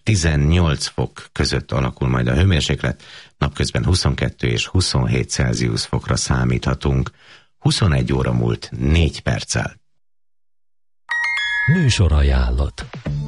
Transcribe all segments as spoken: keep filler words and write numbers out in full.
tizennyolc fok között alakul majd a hőmérséklet, napközben huszonkettő és huszonhét Celsius fokra számíthatunk. huszonegy óra múlt négy perccel. Műsorajánlat.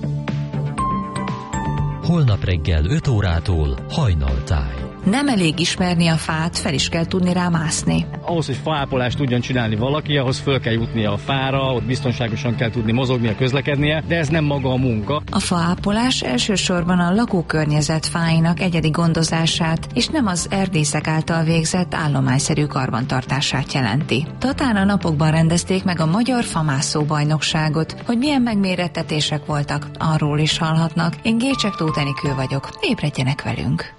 Holnap reggel öt órától Hajnaltáj. Nem elég ismerni a fát, fel is kell tudni rá mászni. Ahhoz, hogy faápolást tudjon csinálni valaki, ahhoz föl kell jutnia a fára, ott biztonságosan kell tudni mozognia, közlekednie, de ez nem maga a munka. A faápolás elsősorban a lakókörnyezet fáinak egyedi gondozását, és nem az erdészek által végzett állományszerű karbantartását jelenti. Tatán a napokban rendezték meg a Magyar Famászó Bajnokságot, hogy milyen megmérettetések voltak, arról is hallhatnak. Én Gécsek Tóth Enikő vagyok. Ébredjenek velünk!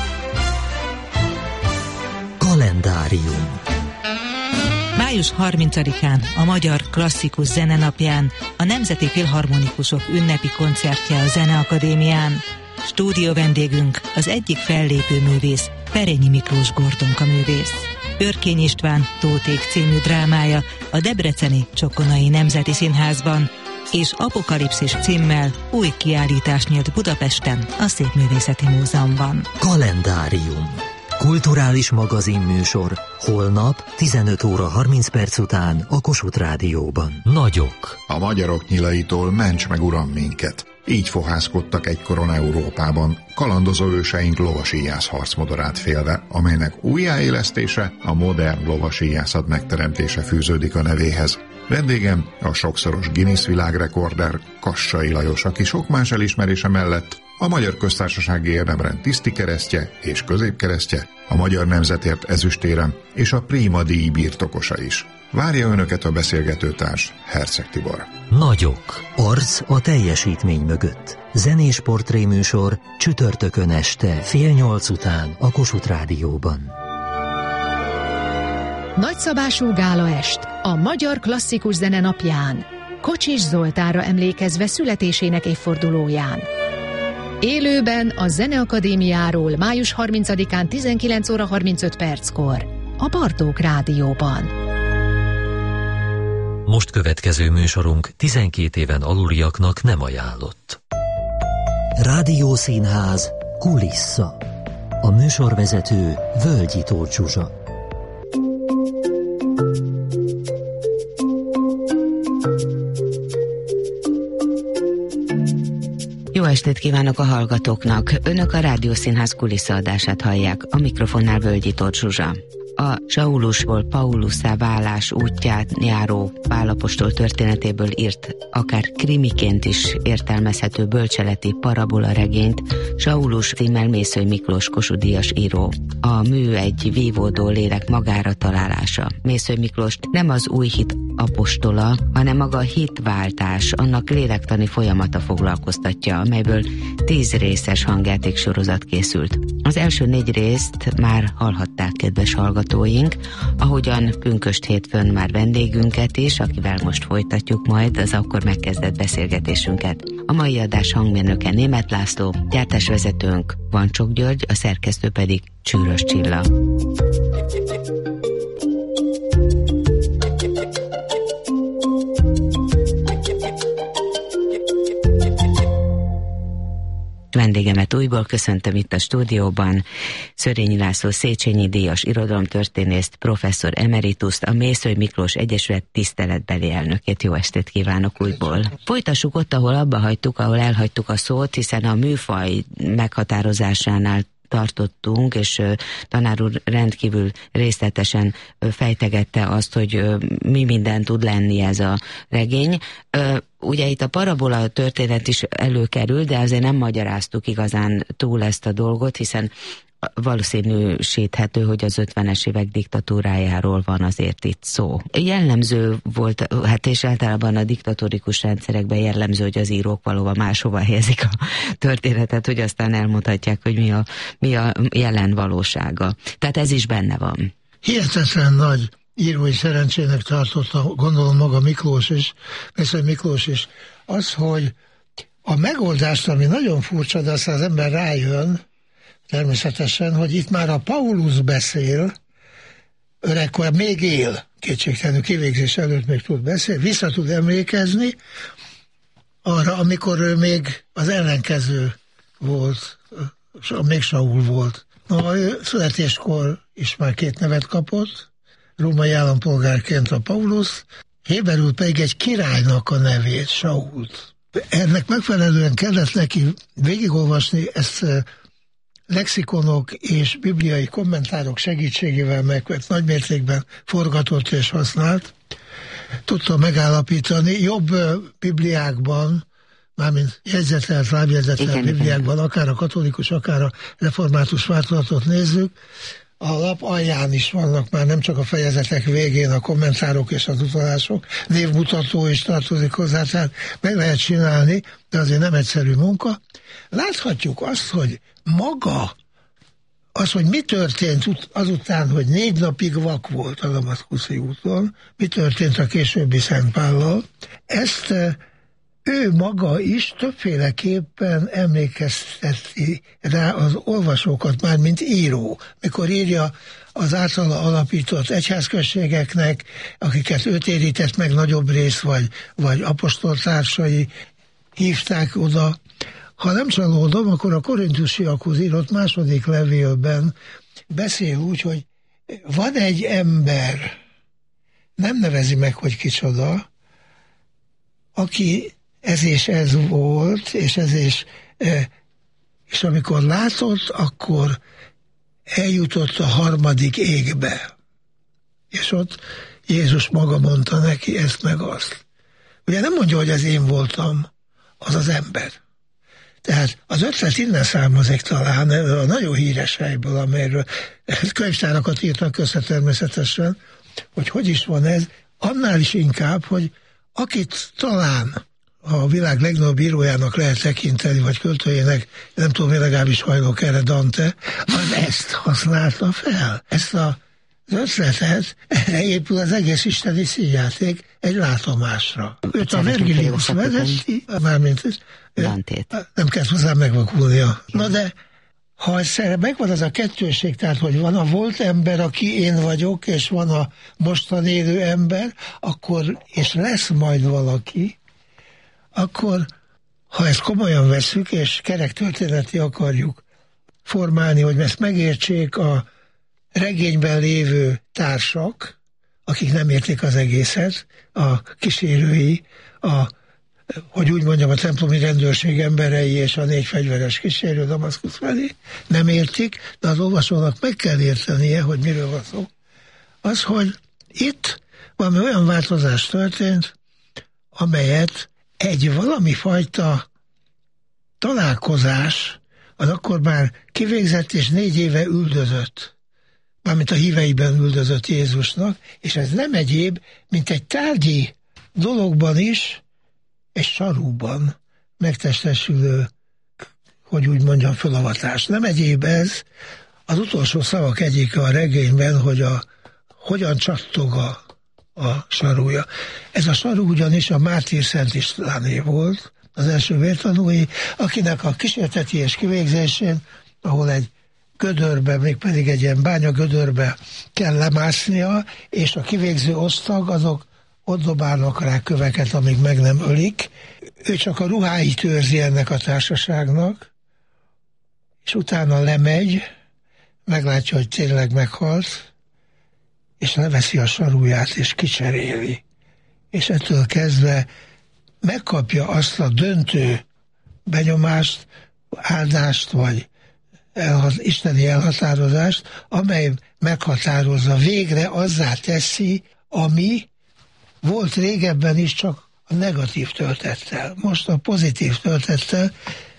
Kalendárium. május harmincadikán, a Magyar Klasszikus Zenenapján a Nemzeti Filharmonikusok ünnepi koncertje a Zeneakadémián. Stúdió vendégünk az egyik fellépő művész, Perényi Miklós Gordonka művész. Örkény István Tóték című drámája a debreceni Csokonai Nemzeti Színházban, és Apokalipszis címmel új kiállítás nyílt Budapesten a Szépművészeti Múzeumban. Kalendárium. Kulturális magazinműsor holnap tizenöt óra harminc perc után a Kossuth Rádióban. Nagyok. A magyarok nyilaitól ments meg uram minket. Így fohászkodtak egykoron Európában, kalandozó őseink lovasíjász harcmodorát félve, amelynek újjáélesztése, a modern lovasíjászat megteremtése fűződik a nevéhez. Vendégem a sokszoros Guinness világrekorder Kassai Lajos, aki sok más elismerése mellett a Magyar Köztársasági Érdemrend tisztikeresztje és középkeresztje, a Magyar Nemzetért ezüstérem és a Prima díj birtokosa is. Várja önöket a beszélgetőtárs, Herceg Tibor. Nagyok. Arc a teljesítmény mögött. Zenés portréműsor csütörtökön este fél nyolc után a Kossuth Rádióban. Nagyszabású gálaest a Magyar Klasszikus Zene napján, Kocsis Zoltánra emlékezve születésének évfordulóján. Élőben a Zeneakadémiáról május harmincadikán tizenkilenc óra harmincöt perckor a Bartók Rádióban. Most következő műsorunk tizenkét éven aluliaknak nem ajánlott. Rádiószínház kulissza. A műsorvezető Völgyi Tóth Zsuzsa. Jó estét kívánok a hallgatóknak! Önök a Rádiószínház kuliszaadását hallják, a mikrofonnál Völgyi Tóth Zsuzsa. A Saulusból Paulusszá válás útját járó Pál apostol történetéből írt, akár krimiként is értelmezhető bölcseleti parabola regényt Saulus címmel Mészöly Miklós Kossuth-díjas író. A mű egy vívódó lélek magára találása. Mészöly Miklóst nem az új hit apostola, hanem maga a hitváltás, annak lélektani folyamata foglalkoztatja, amelyből tíz részes hangjáték sorozat készült. Az első négy részt már hallhatták, kedves hallgatóink, ahogyan pünkösd hétfőn már vendégünket is, akivel most folytatjuk majd az akkor megkezdett beszélgetésünket. A mai adás hangmérnöke Németh László, gyártásvezetőnk Vancsok György, a szerkesztő pedig Csűrös Csilla. Vendégemet újból köszöntöm itt a stúdióban, Szörényi László Széchenyi díjas irodalomtörténészt, professzor emerituszt, a Mészöly Miklós Egyesület tiszteletbeli elnökét. Jó estét kívánok újból. Folytassuk ott, ahol abba hagytuk, ahol elhagytuk a szót, hiszen a műfaj meghatározásánál tartottunk, és uh, tanár úr rendkívül részletesen uh, fejtegette azt, hogy uh, mi minden tud lenni ez a regény. Uh, ugye itt a parabola történet is előkerül, de azért nem magyaráztuk igazán túl ezt a dolgot, hiszen valószínűsíthető, hogy az ötvenes évek diktatúrájáról van azért itt szó. Jellemző volt, hát és általában a diktatórikus rendszerekben jellemző, hogy az írók valóban máshova helyezik a történetet, hogy aztán elmondhatják, hogy mi a, mi a jelen valósága. Tehát ez is benne van. Hihetetlen nagy írói szerencsének tartotta, gondolom maga Miklós is, Mészöly Miklós is, az, hogy a megoldást, ami nagyon furcsa, de aztán az ember rájön, természetesen, hogy itt már a Paulus beszél, öregkor még él, kétségtelenül kivégzés előtt még tud beszélni, vissza tud emlékezni arra, amikor ő még az ellenkező volt, még Saul volt. Na, ő születéskor is már két nevet kapott, római állampolgárként a Paulus, héberül pedig egy királynak a nevét, Sault. Ennek megfelelően kellett neki végigolvasni ezt lexikonok és bibliai kommentárok segítségével, meg nagymértékben forgatott és használt, tudta megállapítani. Jobb bibliákban, mármint jegyzetelt, lábjegyzetelt bibliákban, akár a katolikus, akár a református változatot nézzük, a lap alján is vannak már, nem csak a fejezetek végén a kommentárok és az utalások, névmutató is tartozik hozzá, tehát meg lehet csinálni, de azért nem egyszerű munka. Láthatjuk azt, hogy maga, az, hogy mi történt azután, hogy négy napig vak volt a Damaszkuszi úton, mi történt a későbbi Szent Pállal, ezt ő maga is többféleképpen emlékezteti rá az olvasókat, már mint író, mikor írja az általa alapított egyházközségeknek, akiket ő térített meg nagyobb rész, vagy, vagy apostoltársai hívták oda. Ha nem csalódom, akkor a korintusiakhoz írott második levélben beszél úgy, hogy van egy ember, nem nevezi meg, hogy kicsoda, aki ez és ez volt, és ez és, és amikor látott, akkor eljutott a harmadik égbe. És ott Jézus maga mondta neki ezt meg azt. Ugye nem mondja, hogy ez én voltam, az az ember. Tehát az ötlet innen származik talán, a nagyon híres helyből, amelyről könyvtárakat írtak össze természetesen, hogy hogy is van ez, annál is inkább, hogy akit talán a világ legnagyobb írójának lehet tekinteni, vagy költőjének, nem tudom, én legalábbis hajlok erre, Dante, az ezt használta fel. Ezt a az ötletet, erre épül az egész isteni színjáték egy látomásra. Őt a Vergilius vezeti, mármint Dantét. Nem kell hozzá megvakulnia. Na de, ha egyszerre megvan az a kettőség, tehát, hogy van a volt ember, aki én vagyok, és van a mostan élő ember, akkor, és lesz majd valaki, akkor, ha ezt komolyan veszük, és kerek történeti akarjuk formálni, hogy ezt megértsék a regényben lévő társak, akik nem értik az egészet, a kísérői, a, hogy úgy mondjam, a templomi rendőrség emberei és a négy fegyveres kísérő Damaszkusz felé, nem értik, de az olvasónak meg kell értenie, hogy miről van szó. Az, hogy itt valami olyan változás történt, amelyet egy valami fajta találkozás, az akkor már kivégzett és négy éve üldözött, mármint a híveiben üldözött Jézusnak, és ez nem egyéb, mint egy tárgyi dologban is, egy sarúban megtestesülő, hogy úgy mondjam, fölavatás. Nem egyéb ez, az utolsó szavak egyike a regényben, hogy a, hogyan csattog a, a sarúja. Ez a sarú ugyanis a Mártír Szent Istváné volt, az első vértanúi, akinek a kísérteti és kivégzésén, ahol egy gödörbe, még pedig egy ilyen bányagödörbe kell lemásznia, és a kivégző osztag, azok ott dobálnak rá köveket, amíg meg nem ölik. Ő csak a ruháit őrzi ennek a társaságnak, és utána lemegy, meglátja, hogy tényleg meghalt, és leveszi a sarúját, és kicseréli. És ettől kezdve megkapja azt a döntő benyomást, áldást, vagy elhat, isteni elhatározást, amely meghatározza, végre azzá teszi, ami volt régebben is csak a negatív töltettel, most a pozitív töltettel,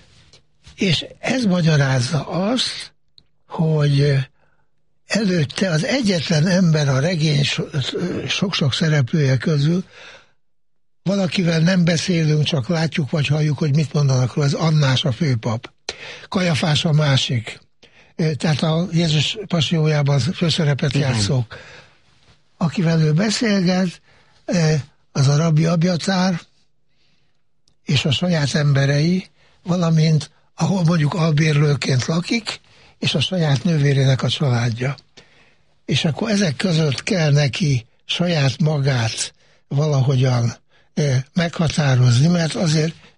és ez magyarázza azt, hogy előtte az egyetlen ember a regény sok-sok szereplője közül, valakivel nem beszélünk, csak látjuk vagy halljuk, hogy mit mondanak róla, az Annás a főpap. Kajafás a másik. Tehát a Jézus pasiójában főszerepet játszók. Akivel ő beszélget, az a rabbi Abjatár és a saját emberei, valamint ahol mondjuk albérlőként lakik, és a saját nővérének a családja. És akkor ezek között kell neki saját magát valahogyan meghatározni, mert azért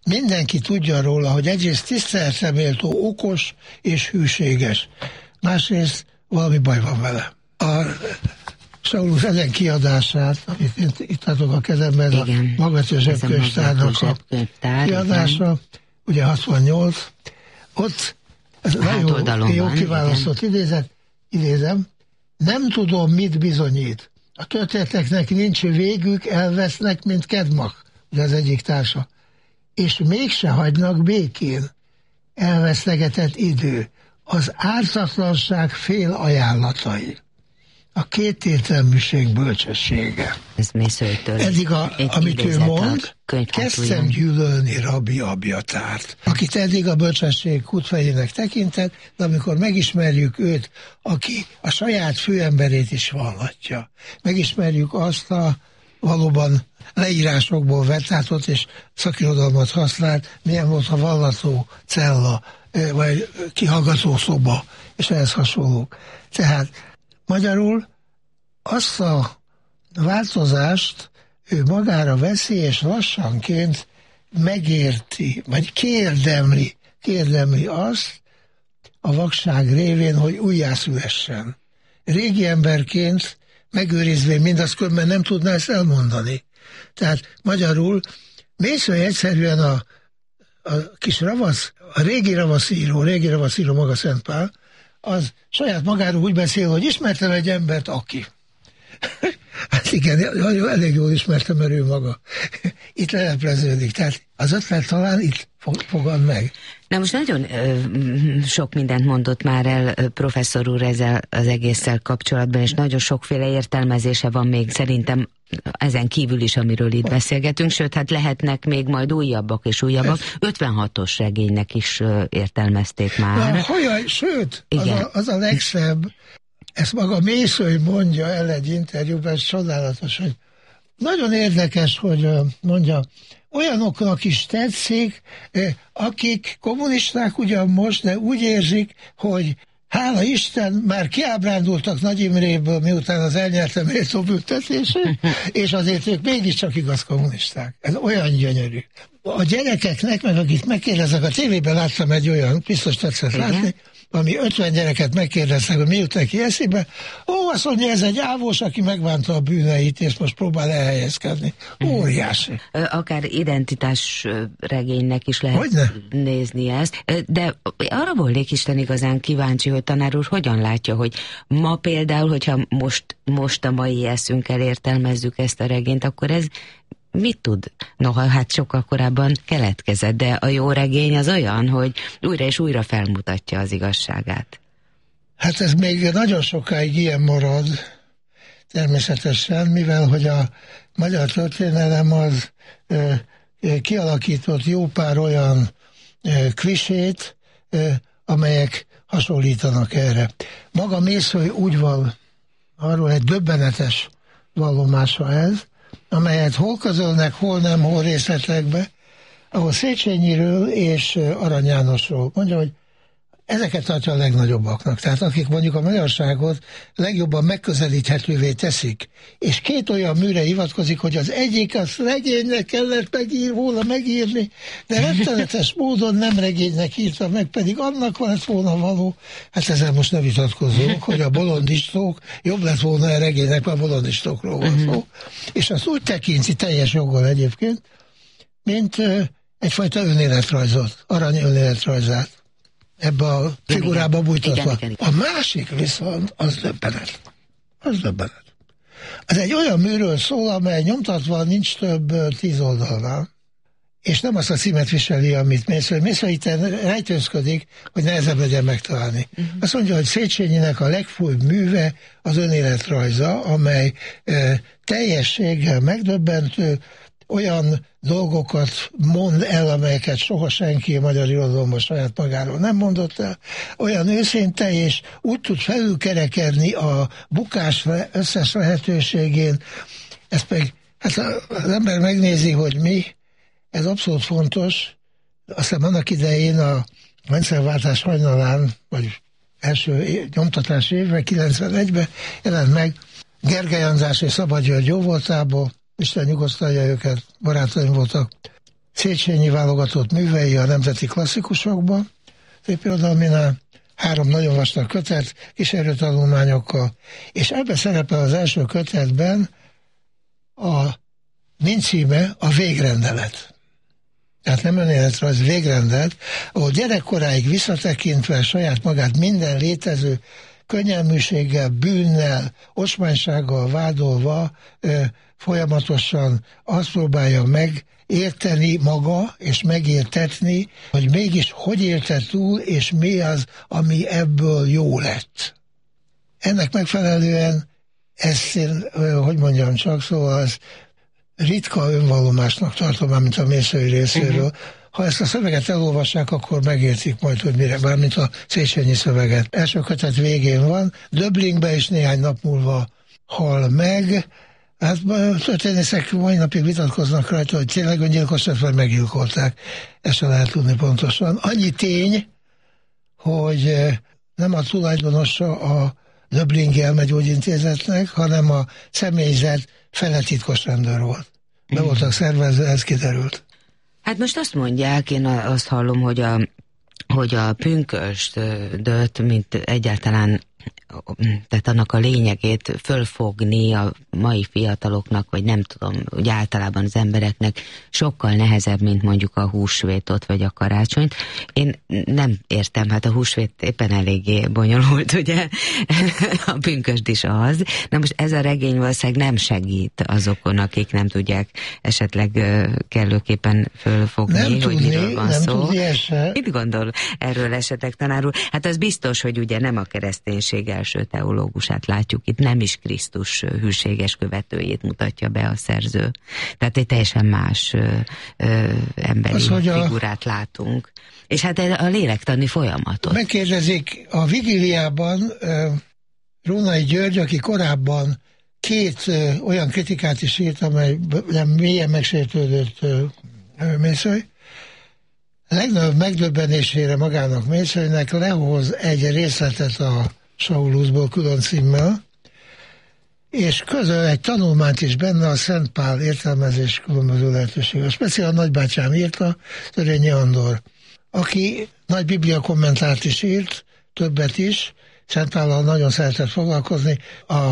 mindenki tudja róla, hogy egyrészt tiszteletre méltó, okos és hűséges. Másrészt valami baj van vele. A Saulus ezen kiadását, amit itt, itt adok a kezemben, igen, a Magvető Zsebkönyvtárnak a kiadása, igen. Ugye hatvannyolc, ott ez nagyon jó kiválasztott idézet, idézem, nem tudom, mit bizonyít. A történeteknek nincs végük, elvesznek, mint Kedmach, ugye az egyik társa. És mégse hagynak békén. Elvesztegetett idő. Az ártatlanság fél ajánlatai. A kétértelműség bölcsessége. Ez Mészőjtől. Eddig, a, amit ő mond, kezdtem gyűlölni Rabbi Abjatárt, akit eddig a bölcsesség kutfejének tekintett, de amikor megismerjük őt, aki a saját főemberét is vallatja, megismerjük azt a valóban leírásokból vettátott és szakirodalmat használt, milyen volt a vallató cella, vagy kihallgató szoba, és ehhez hasonlók. Tehát magyarul azt a változást ő magára veszi, és lassanként megérti, vagy kérdemli, kérdemli azt a vakság révén, hogy újjászülessen. Régi emberként megőrizvén mindazt, különben nem tudná ezt elmondani. Tehát magyarul Mészöly egyszerűen a, a kis ravasz, a régi ravaszíró, régi ravaszíró maga Szent Pál, az saját magáról úgy beszél, hogy ismertem egy embert, aki. Hát igen, elég jól ismertem, mert ő maga. Itt lelepleződik, tehát az ötlet talán itt fogad meg. Na most nagyon ö, sok mindent mondott már el professzor úr ezzel az egésszel kapcsolatban, és nagyon sokféle értelmezése van még szerintem ezen kívül is, amiről itt beszélgetünk, sőt, hát lehetnek még majd újabbak és újabbak. ötvenhatos regénynek is ö, értelmezték már. Na, hajaj, sőt, az a, az a legszebb, ezt maga Mészöly mondja el egy interjúban, ez csodálatos, hogy nagyon érdekes, hogy mondja, olyanoknak is tetszik, akik kommunisták ugyan most, de úgy érzik, hogy hála Isten, már kiábrándultak Nagy Imréből, miután az elnyerte méltó büntetését, és azért ők mégiscsak igaz kommunisták. Ez olyan gyönyörű. A gyerekeknek, meg akik megkérdeznek, a tévében láttam egy olyan, biztos tetszett látni, ami ötven gyereket megkérdeztek, hogy mi jut neki eszébe. Ó, azt mondja, ez egy ávós, aki megbánta a bűneit, és most próbál elhelyezkedni. Óriási. Akár identitás regénynek is lehet Hogyne? nézni ezt. De arra volnék Isten igazán kíváncsi, hogy tanár úr hogyan látja, hogy ma például, hogyha most, most a mai eszünkkel értelmezzük ezt a regényt, akkor ez mit tud? Noha hát sokkal korábban keletkezett, de a jó regény az olyan, hogy újra és újra felmutatja az igazságát. Hát ez még nagyon sokáig ilyen marad, természetesen, mivel hogy a magyar történelem az ö, ö, kialakított jó pár olyan ö, klisét, ö, amelyek hasonlítanak erre. Maga Mészöly úgy van, arról egy döbbenetes vallomása ez, amelyet hol közölnek, hol nem, hol részletekbe, ahol Széchenyiről és Arany Jánosról mondja, hogy ezeket tartja a legnagyobbaknak. Tehát akik mondjuk a magyarságot legjobban megközelíthetővé teszik. És két olyan műre hivatkozik, hogy az egyik az regénynek kellett megír, volna megírni, de rettenetes módon nem regénynek írta meg, pedig annak lett volna való. Hát ezzel most ne vitatkozunk, hogy a bolondistók jobb lett volna a regénynek, mert a bolondistókról van szó. És azt úgy tekinti teljes joggal egyébként, mint egyfajta önéletrajzot, Arany önéletrajzát. Ebbe a figurába bújtatva. A másik viszont az döbbenet. Az döbbenet. Az egy olyan műről szól, amely nyomtatva nincs több tíz oldalnál, és nem azt a címet viseli, amit Mészöly. Mészöly itt rejtőzködik, hogy nehezebb legyen megtalálni. Uh-huh. Azt mondja, hogy Széchenyinek a legfőbb műve az önéletrajza, amely e, teljességgel megdöbbentő, olyan dolgokat mond el, amelyeket soha senki a magyar irodalomban saját magáról nem mondott el, olyan őszinte, és úgy tud felülkerekedni a bukás összes lehetőségén. Ez pedig, hát az ember megnézi, hogy mi, ez abszolút fontos. Aztán annak idején a rendszerváltás hajnalán, vagy első nyomtatás évben, kilencvenegyben jelent meg Gergely András és Szabad György jóvoltából, Isten nyugosztalja őket, barátaim voltak. Széchenyi válogatott művei a nemzeti klasszikusokban, szépirodalminál, három nagyon vastag kötet, kísérőtanulmányokkal, és ebben szerepel az első kötetben a mint címe a végrendelet. Tehát nem önéletrajz, végrendelet, ahol gyerekkoráig visszatekintve saját magát minden létező könnyelműséggel, bűnnel, ocsmánysággal vádolva ö, folyamatosan azt próbálja megérteni maga, és megértetni, hogy mégis hogy élte túl, és mi az, ami ebből jó lett. Ennek megfelelően ezt én, hogy mondjam csak, szóval ez ritka önvallomásnak tartom, mint a Mészői részéről. Uh-huh. Ha ezt a szöveget elolvassák, akkor megértik majd, hogy mire, bármint a Széchenyi szöveget. Első kötet végén van, Döblingbe is néhány nap múlva hal meg. Hát történészek mai napig vitatkoznak rajta, hogy tényleg öngyilkos lett, vagy meggyilkolták. Ezt sem lehet tudni pontosan. Annyi tény, hogy nem a tulajdonosa a Döblingi Elmegyógyintézetnek, hanem a személyzet fele titkos rendőr volt. Be voltak szervezve, ez kiderült. Hát most azt mondják, én azt hallom, hogy a, hogy a pünkösdöt, mint egyáltalán, tehát annak a lényegét fölfogni a mai fiataloknak, vagy nem tudom, úgy általában az embereknek sokkal nehezebb, mint mondjuk a húsvétot, vagy a karácsonyt. Én nem értem, hát a húsvét éppen eléggé bonyolult, ugye? A pünkösd is az. Na most ez a regény valószínűleg nem segít azokon, akik nem tudják esetleg kellőképpen fölfogni, nem hogy tudni, miről van nem szó. Tudni ezt. Mit gondol erről esetek, tanár úr? Hát az biztos, hogy ugye nem a kereszténység első teológusát látjuk itt, nem is Krisztus hűséges követőjét mutatja be a szerző. Tehát egy teljesen más ö, ö, emberi az, figurát a... látunk. És hát a lélektani folyamatot. Megkérdezik, a vigíliában uh, Rónai György, aki korábban két uh, olyan kritikát is írt, amely nem mélyen megsértődött uh, Mészöly, legnagyobb megdöbbenésére magának Mészölynek lehoz egy részletet a Sauluszból külön címmel, és közöl egy tanulmányt is benne, a Szent Pál értelmezés különböző lehetősége. Speciál nagybátyám írta, Törényi Andor, aki nagy biblia kommentárt is írt, többet is, Szent Pállal nagyon szeretett foglalkozni, a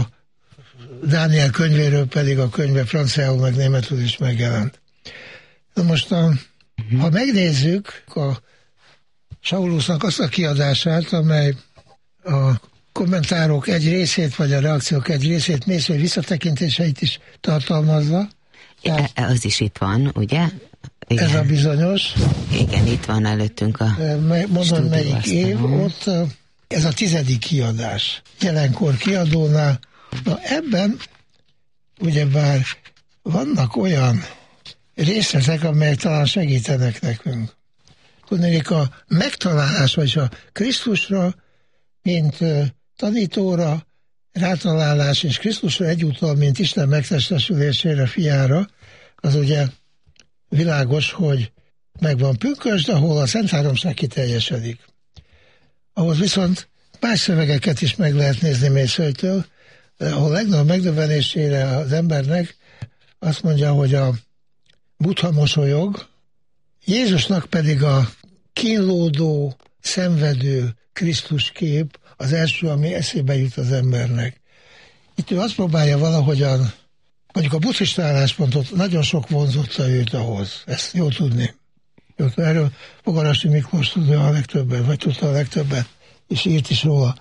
Dániel könyvéről pedig a könyve franciául meg németül is megjelent. Na most, a, uh-huh. ha megnézzük a Saulusznak azt a kiadását, amely a kommentárok egy részét, vagy a reakciók egy részét, Mészöly visszatekintéseit is tartalmazza. Tehát az is itt van, ugye? Igen. Ez a bizonyos. Igen, itt van előttünk a mondom, melyik év, ott ez a tizedik kiadás. Jelenkor kiadónál. Na ebben ugyebár vannak olyan részletek, amelyek talán segítenek nekünk. Tudnék, a megtalálás, vagy a Krisztusra, mint tanítóra, rátalálás, és Krisztusra egyúttal, mint Isten megtestesülésére, fiára, az ugye világos, hogy megvan pünkösd, ahol a Szent Háromság kiteljesedik. Ahhoz viszont más szövegeket is meg lehet nézni Mészölytől, ahol legnagyobb megdöbbenésére az embernek azt mondja, hogy a Buddha mosolyog, Jézusnak pedig a kínlódó, szenvedő Krisztus kép az első, ami eszébe jut az embernek. Itt ő azt próbálja valahogyan, mondjuk a buddhista álláspontot nagyon sok vonzotta őt ahhoz. Ezt jó tudni. Jó, erről Fogarasi Miklós tudja a legtöbbet, vagy tudta a legtöbbet, és írt is róla.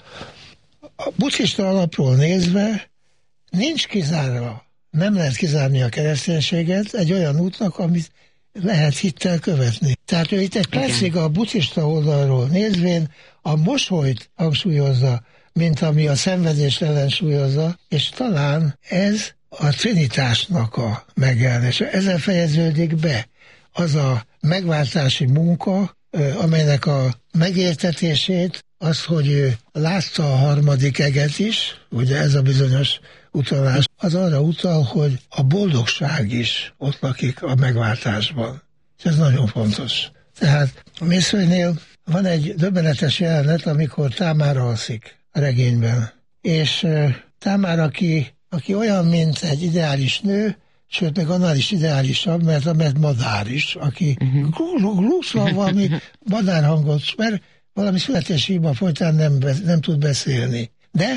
A buddhista alapról nézve nincs kizárva, nem lehet kizárni a kereszténységet egy olyan útnak, amit lehet hittel követni. Tehát ő itt egy percig a buddhista oldalról nézvén a mosolyt hangsúlyozza, mint ami a szenvedést ellensúlyozza, és talán ez a trinitásnak a megjelenése. Ezzel fejeződik be az a megváltási munka, amelynek a megértetését, az, hogy ő látta a harmadik eget is, ugye ez a bizonyos utalás, az arra utal, hogy a boldogság is ott lakik a megváltásban. És ez nagyon fontos. Tehát a Mészölynél van egy döbbenetes jelenet, amikor Támár alszik a regényben. És Támár, aki, aki olyan, mint egy ideális nő, sőt, még annál is ideálisabb, mert a mert madár is, aki glúszol uh-huh. valami madárhangot, mert valami születési hiba folytán nem, nem tud beszélni. De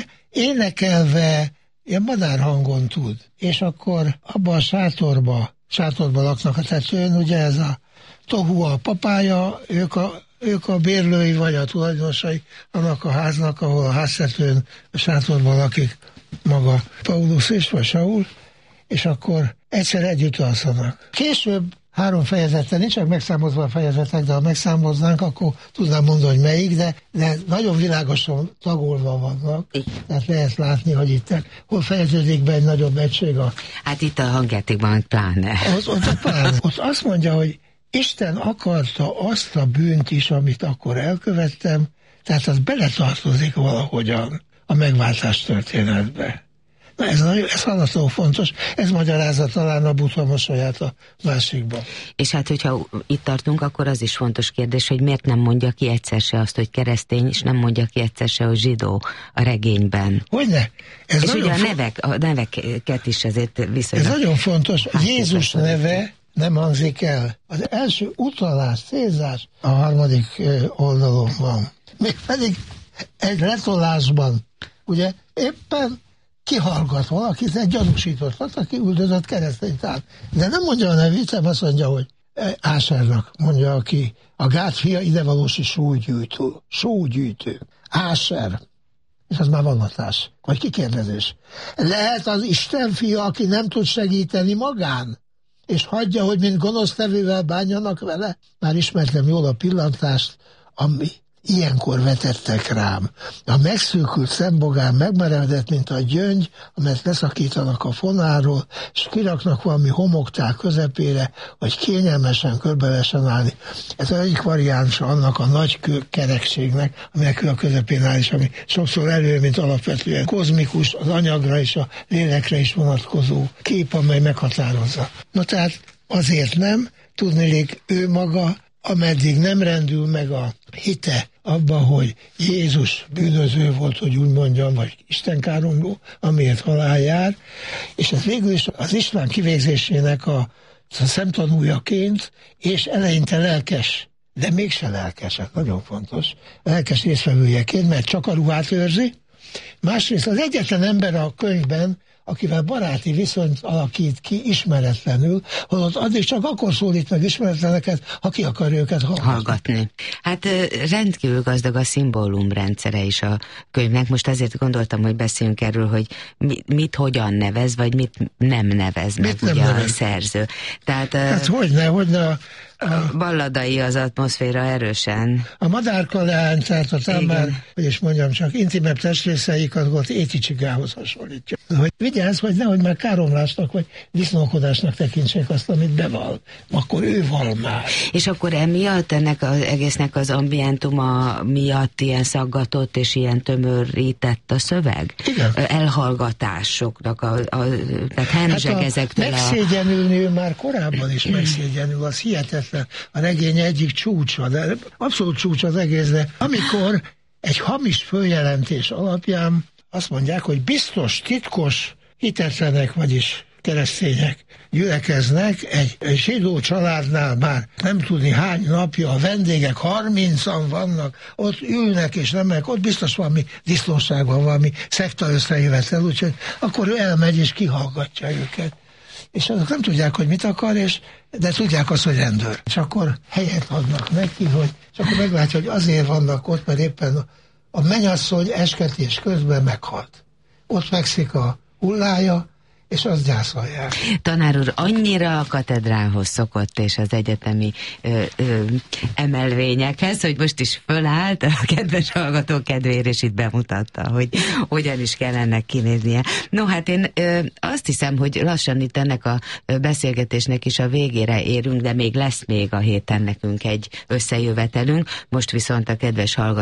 énekelve ilyen madárhangon tud. És akkor abban a sátorba, sátorba laknak a tetőn, ugye ez a Tohu a papája, ők a, ők a bérlői vagy a tulajdonosai annak a háznak, ahol a háztetőn, a sátorban lakik maga Paulus és vagy Saul, és akkor egyszer együtt alszanak. Később három fejezettel, nincsenek megszámozva a fejezetek, de ha megszámoznánk, akkor tudnám mondani, hogy melyik, de, de nagyon világosan tagolva vannak. Tehát lehet látni, hogy itt hol fejeződik be egy nagyobb egység. A... Hát itt a hangjátékban pláne. Ott, ott, a pláne. Ott azt mondja, hogy Isten akarta azt a bűnt is, amit akkor elkövettem, tehát az beletartozik valahogyan a megváltás történetbe. Na ez, nagyon, ez halatlanul fontos, ez magyarázza talán a Buddha mosolyát a másikban. És hát, hogyha itt tartunk, akkor az is fontos kérdés, hogy miért nem mondja ki egyszer se azt, hogy keresztény, és nem mondja ki egyszer se, hogy zsidó a regényben. Hogyne? Ez és ugye a, fo- nevek, a neveket is ezért viszonylag... Ez nagyon fontos. Jézus neve nem hangzik el. Az első utalás, célzás a harmadik oldalon van. Még pedig egy letolásban, ugye éppen kihallgat valakit, egy gyanúsítottat, aki üldözött kereszténytán. De nem mondja a nevét, hanem azt mondja, hogy Ásernak mondja, aki a Gát fia idevalósi sógyűjtő. Sógyűjtő. Áser. És az már vallatás. Vagy kikérdezés. Lehet az Isten fia, aki nem tud segíteni magán? És hagyja, hogy mint gonosztevővel bánjanak vele? Már ismertem jól a pillantást, ami ilyenkor vetettek rám. A megszűkült szembogán megmerevedett, mint a gyöngy, amelyet leszakítanak a fonáról, és kiraknak valami homoktál közepére, hogy kényelmesen körbe lehessen állni. Ez az egyik variánsa annak a nagy kerekségnek, aminek a közepén áll, és ami sokszor elő, mint alapvetően kozmikus, az anyagra és a lélekre is vonatkozó kép, amely meghatározza. Na tehát azért nem, tudniillik ő maga, ameddig nem rendül meg a hite abban, hogy Jézus bűnöző volt, hogy úgy mondjam, vagy istenkáromló, amiért halál jár, és ez végül is az iszlám kivégzésének a, a szemtanújaként, és eleinte lelkes, de mégse lelkes, nagyon fontos, lelkes résztvevőjeként, mert csak a ruhát őrzi. Másrészt az egyetlen ember a könyvben, akivel baráti viszonyt alakít ki ismeretlenül, holott addig csak akkor szólít meg ismeretleneket, ha ki akar őket hallgatni. hallgatni. Hát rendkívül gazdag a szimbólumrendszere is a könyvnek. Most azért gondoltam, hogy beszéljünk erről, hogy mit, mit hogyan nevez, vagy mit nem nevez meg ugye a szerző. Tehát, hát hogyne, hogyne a, a balladai az atmoszféra erősen. A madárka leány, tehát a támár, hogy is mondjam, csak intimebb testrészeikat volt Éti Csigához hasonlítja. Hogy vigyázz, hogy nehogy már káromlásnak, vagy disznókodásnak tekintsék azt, amit beval. Akkor ő val már. És akkor emiatt ennek az egésznek az ambientuma miatt ilyen szaggatott és ilyen tömörített a szöveg? Igen. Elhallgatásoknak, a, a, tehát hemzseg hát ezektől a... Megszégyenülni ő már korábban is megszégyenül, az hihetetlen. A regény egyik csúcsa, de abszolút csúcs az egész, de amikor egy hamis följelentés alapján azt mondják, hogy biztos, titkos, hitetlenek, vagyis keresztények gyülekeznek egy, egy zsidó családnál már nem tudni hány napja, a vendégek harmincan vannak, ott ülnek és nem meg, ott biztos valami disznóság van, valami szekta összejövetel, úgyhogy akkor ő elmegy és kihallgatja őket. És azok nem tudják, hogy mit akar, és, de tudják azt, hogy rendőr. És akkor helyet adnak neki, hogy, és akkor meglátja, hogy azért vannak ott, mert éppen a, a mennyasszony esketés közben meghalt. Ott fekszik a hullája, és azt gyászolják. Tanár úr, annyira a katedrához szokott, és az egyetemi ö, ö, emelvényekhez, hogy most is fölállt a kedves hallgató kedvéért, és itt bemutatta, hogy hogyan is kell ennek kinéznie. No, hát én ö, azt hiszem, hogy lassan itt ennek a beszélgetésnek is a végére érünk, de még lesz még a héten nekünk egy összejövetelünk. Most viszont a kedves hallgatók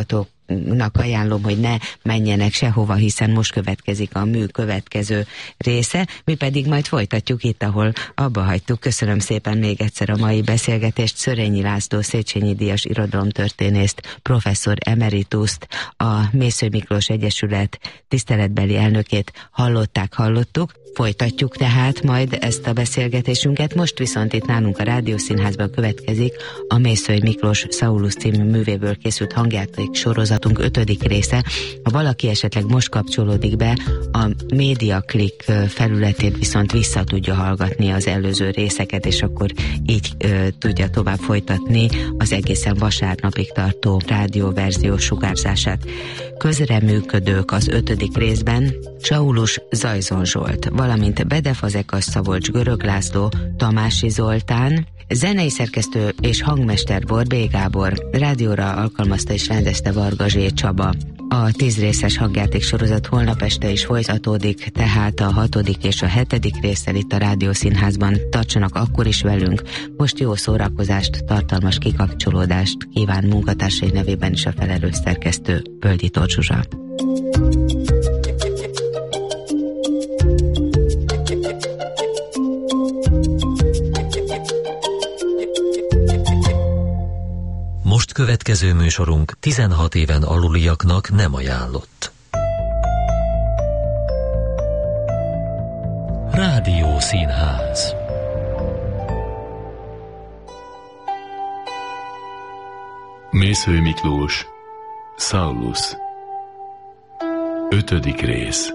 ajánlom, hogy ne menjenek sehova, hiszen most következik a mű következő része, mi pedig majd folytatjuk itt, ahol abba hagytuk. Köszönöm szépen még egyszer a mai beszélgetést. Szörényi László Széchenyi díjas irodalomtörténészt, professzor emerituszt, a Mészöly Miklós Egyesület tiszteletbeli elnökét hallották, hallottuk. Folytatjuk tehát majd ezt a beszélgetésünket. Most viszont itt nálunk a Rádiószínházban következik a Mészöly Miklós Saulus című művéből készült hangjáték sorozatunk ötödik része. Ha valaki esetleg most kapcsolódik be, a MediaClick felületét viszont vissza tudja hallgatni az előző részeket, és akkor így ö, tudja tovább folytatni az egészen vasárnapig tartó rádióverziós sugárzását. Közreműködők az ötödik részben Saulus Zajzon Zsolt, valamint Bede Fazekas Szabolcs Görög László, Tamási Zoltán, zenei szerkesztő és hangmester Borbély Gábor, rádióra alkalmazta és rendezte Varga Zsé Csaba. A tíz részes hangjáték sorozat holnap este is folytatódik, tehát a hatodik és a hetedik résszel itt a Rádiószínházban. Tartsanak akkor is velünk. Most jó szórakozást, tartalmas kikapcsolódást kíván munkatársai nevében is a felelős szerkesztő, Völgyi Tóth Zsuzsa. Most következő műsorunk tizenhat éven aluliaknak nem ajánlott. Rádiószínház. Mészöly Miklós, Saulus. Ötödik rész.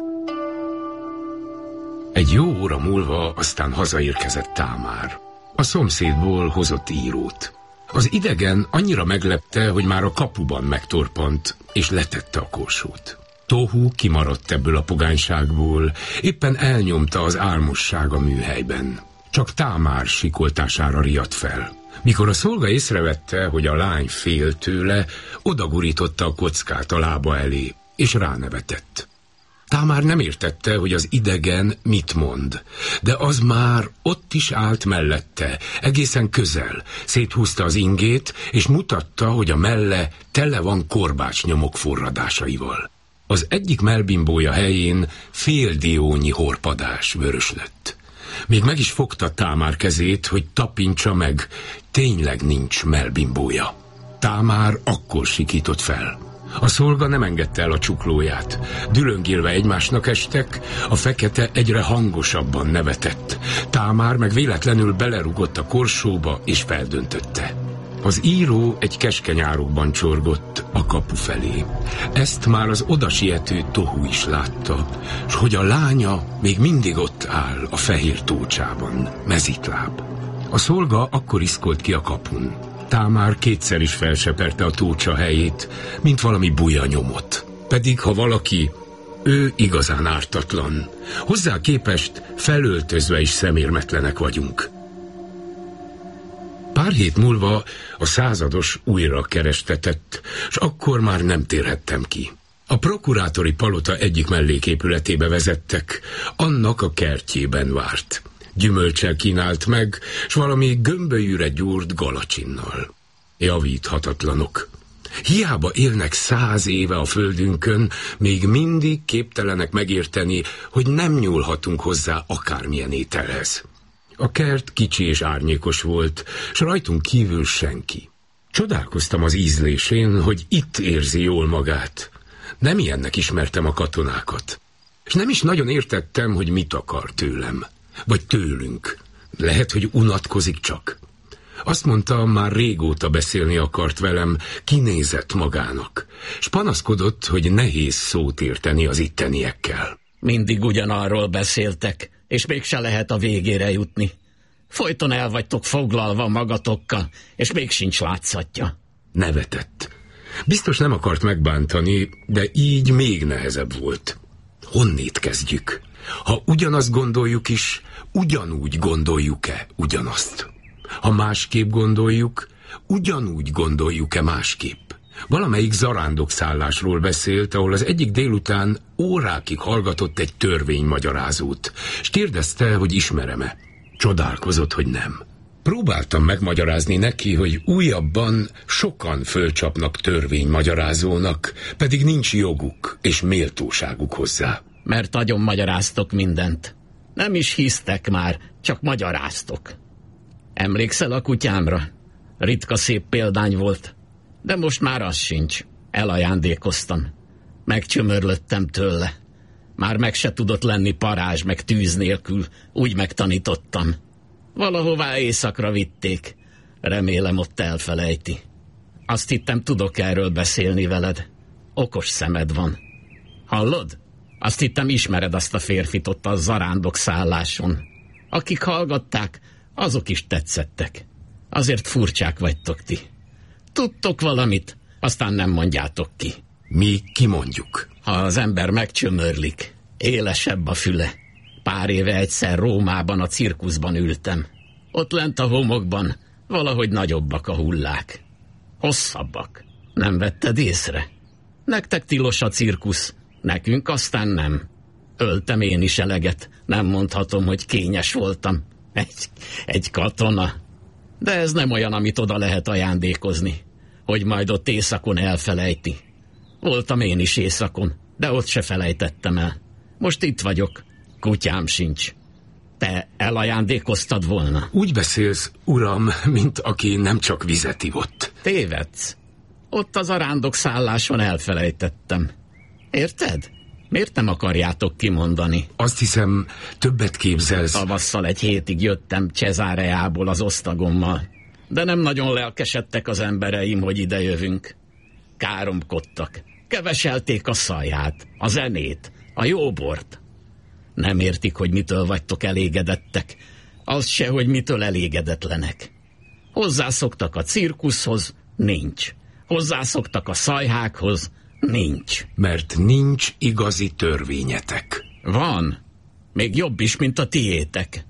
Egy jó óra múlva aztán hazaérkezett Támár. A szomszédból hozott írót. Az idegen annyira meglepte, hogy már a kapuban megtorpant, és letette a korsót. Tohu kimaradt ebből a pogányságból, éppen elnyomta az álmosság a műhelyben. Csak Támár sikoltására riadt fel. Mikor a szolga észrevette, hogy a lány fél tőle, odagurította a kockát a lába elé, és ránevetett. Támár nem értette, hogy az idegen mit mond, de az már ott is állt mellette, egészen közel, széthúzta az ingét, és mutatta, hogy a melle tele van korbácsnyomok forradásaival. Az egyik mellbimbója helyén fél diónyi horpadás vöröslött. Még meg is fogta Támár kezét, hogy tapintsa meg, tényleg nincs mellbimbója. Támár akkor sikított fel. A szolga nem engedte el a csuklóját. Dülöngélve egymásnak estek, a fekete egyre hangosabban nevetett. Támár meg véletlenül belerugott a korsóba és feldöntötte. Az író egy keskeny árokban csorgott a kapu felé. Ezt már az odasiető Tohu is látta, s hogy a lánya még mindig ott áll a fehér tócsában, mezitláb. A szolga akkor iszkolt ki a kapun. Támár kétszer is felseperte a tócsa helyét, mint valami buja nyomot. Pedig, ha valaki, ő igazán ártatlan. Hozzá képest felöltözve is szemérmetlenek vagyunk. Pár hét múlva a százados újra kerestetett, s akkor már nem térhettem ki. A prokurátori palota egyik melléképületébe vezettek, annak a kertjében várt. Gyümölcsel kínált meg, s valami gömbölyűre gyúrt galacsinnal. Javíthatatlanok. Hiába élnek száz éve a földünkön, még mindig képtelenek megérteni, hogy nem nyúlhatunk hozzá akármilyen ételhez. A kert kicsi és árnyékos volt, s rajtunk kívül senki. Csodálkoztam az ízlésén, hogy itt érzi jól magát. Nem ilyennek ismertem a katonákat. És nem is nagyon értettem, hogy mit akar tőlem. Vagy tőlünk. Lehet, hogy unatkozik csak. Azt mondta, már régóta beszélni akart velem, kinézett magának. S panaszkodott, hogy nehéz szót érteni az itteniekkel. Mindig ugyanarról beszéltek, és mégse lehet a végére jutni. Folyton el vagytok foglalva magatokkal, és még sincs látszatja. Nevetett. Biztos nem akart megbántani, de így még nehezebb volt. Honnét kezdjük? Ha ugyanazt gondoljuk is, ugyanúgy gondoljuk-e ugyanazt? Ha másképp gondoljuk, ugyanúgy gondoljuk-e másképp? Valamelyik zarándokszállásról beszélt, ahol az egyik délután órákig hallgatott egy törvénymagyarázót, és kérdezte, hogy ismerem-e. Csodálkozott, hogy nem. Próbáltam megmagyarázni neki, hogy újabban sokan fölcsapnak törvénymagyarázónak, pedig nincs joguk és méltóságuk hozzá. Mert agyon magyaráztok mindent. Nem is hisztek már, csak magyaráztok. Emlékszel a kutyámra? Ritka szép példány volt, de most már az sincs. Elajándékoztam. Megcsömörlöttem tőle. Már meg se tudott lenni parázs meg tűz nélkül, úgy megtanítottam. Valahová éjszakra vitték. Remélem ott elfelejti. Azt hittem, tudok erről beszélni veled. Okos szemed van. Hallod? Azt hittem, ismered azt a férfit ott a zarándok szálláson. Akik hallgatták, azok is tetszettek. Azért furcsák vagytok ti. Tudtok valamit, aztán nem mondjátok ki. Mi kimondjuk. Ha az ember megcsömörlik, élesebb a füle. Pár éve egyszer Rómában a cirkuszban ültem. Ott lent a homokban valahogy nagyobbak a hullák. Hosszabbak. Nem vetted észre? Nektek tilos a cirkusz, nekünk aztán nem. Öltem én is eleget, nem mondhatom, hogy kényes voltam. Egy, egy katona. De ez nem olyan, amit oda lehet ajándékozni, hogy majd ott éjszakon elfelejti. Voltam én is éjszakon, de ott se felejtettem el. Most itt vagyok, kutyám sincs. Te elajándékoztad volna? Úgy beszélsz, uram, mint aki nem csak vizet ivott. Tévedsz. Ott az arándok szálláson elfelejtettem. Érted? Miért nem akarjátok kimondani? Azt hiszem, többet képzelsz. Tavasszal egy hétig jöttem Cesáreából az osztagommal, de nem nagyon lelkesedtek az embereim, hogy ide jövünk. Káromkodtak. Keveselték a szaját, a zenét, a jó bort. Nem értik, hogy mitől vagytok elégedettek, az se, hogy mitől elégedetlenek. Hozzászoktak a cirkuszhoz, nincs. Hozzászoktak a szajhákhoz, nincs. Mert nincs igazi törvényetek. Van. Még jobb is, mint a tiétek.